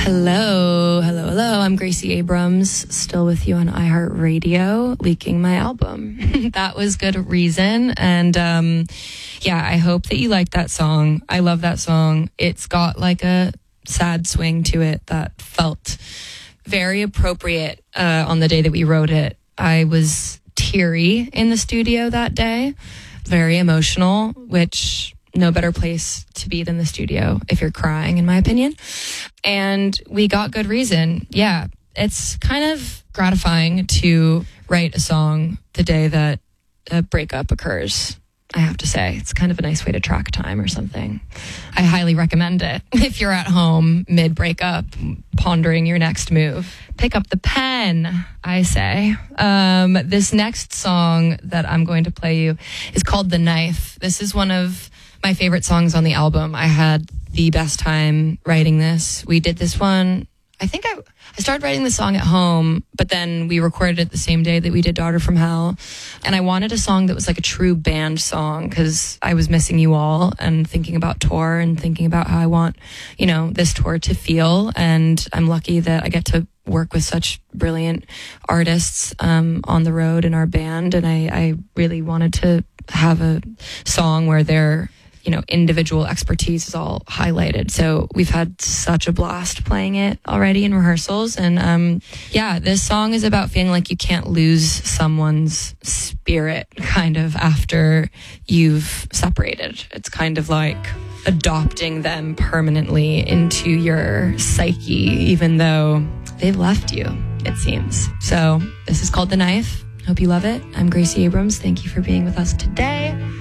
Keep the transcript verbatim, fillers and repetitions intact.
Hello, hello, hello. I'm Gracie Abrams, still with you on iHeartRadio, leaking my album. That was Good Reason. And um, yeah, I hope that you like that song. I love that song. It's got like a sad swing to it that felt very appropriate uh, on the day that we wrote it. I was teary in the studio that day, very emotional, which no better place to be than the studio if you're crying, in my opinion. And we got Good Reason. Yeah, it's kind of gratifying to write a song the day that a breakup occurs, I have to say. It's kind of a nice way to track time or something. I highly recommend it. If you're at home mid-breakup, pondering your next move, pick up the pen, I say. Um, this next song that I'm going to play you is called The Knife. This is one of my favorite songs on the album. I had the best time writing this. We did this one, I think I, I started writing the song at home, but then we recorded it the same day that we did Daughter from Hell. And I wanted a song that was like a true band song because I was missing you all and thinking about tour and thinking about how I want, you know, this tour to feel. And I'm lucky that I get to work with such brilliant artists um, on the road in our band. And I, I really wanted to have a song where they're, you know, individual expertise is all highlighted. So we've had such a blast playing it already in rehearsals. And um, yeah, this song is about feeling like you can't lose someone's spirit kind of after you've separated. It's kind of like adopting them permanently into your psyche, even though they've left you, it seems. So this is called The Knife. Hope you love it. I'm Gracie Abrams. Thank you for being with us today.